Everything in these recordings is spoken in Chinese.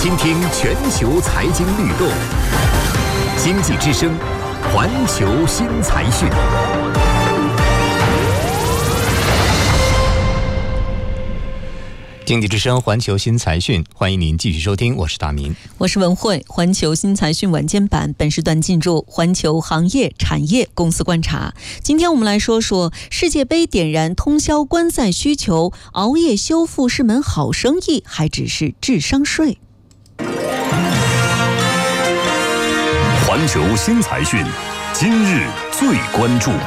倾听全球财经律动，经济之声，环球新财讯。经济之声环球新财讯，欢迎您继续收听，我是大明， 我是文慧。环球新财讯晚间版本时段进入环球行业产业公司观察。今天我们来说说世界杯点燃通宵观赛需求，熬夜修复是门好生意，还只是智商税？ 环球新财讯，今日最关注。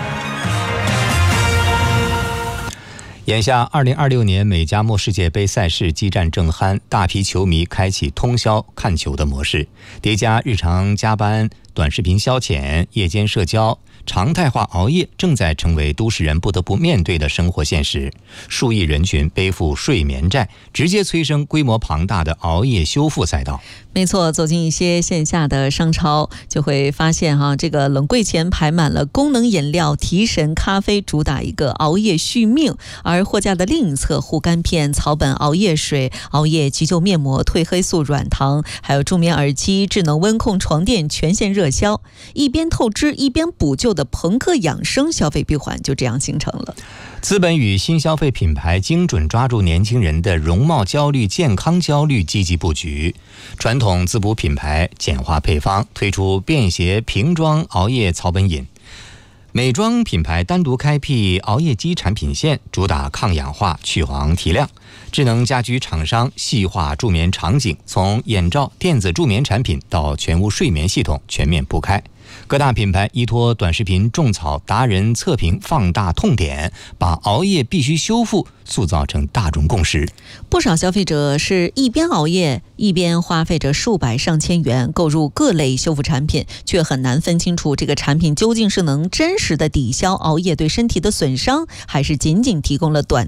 眼下2026年美加墨世界杯赛事激战正酣，大批球迷开启通宵看球的模式，叠加日常加班、短视频消遣、夜间社交，常态化熬夜正在成为都市人不得不面对的生活现实。数亿人群背负睡眠债，直接催生规模庞大的熬夜修复赛道。 没错，走进一些线下的商超，就会发现这个冷柜前排满了功能饮料、提神咖啡，主打一个熬夜续命。而货架的另一侧，护肝片、草本熬夜水、熬夜急救面膜、褪黑素软糖，还有助眠耳机、智能温控床垫全线热销。一边透支一边补救的朋克养生消费闭环就这样形成了。 资本与新消费品牌精准抓住年轻人的容貌焦虑、健康焦虑，积极布局。传统滋补品牌简化配方，推出便携瓶装熬夜草本饮。美妆品牌单独开辟熬夜机产品线，主打抗氧化、去黄提亮。智能家居厂商细化助眠场景，从眼罩、电子助眠产品到全屋睡眠系统全面铺开。各大品牌依托短视频种草达人测评，放大痛点，把熬夜必须修复塑造成大众共识。 不少消费者是一边熬夜一边花费着数百上千元购入各类修复产品，却很难分清楚这个产品究竟是能真实的抵消熬夜对身体的损伤，还是仅仅提供了短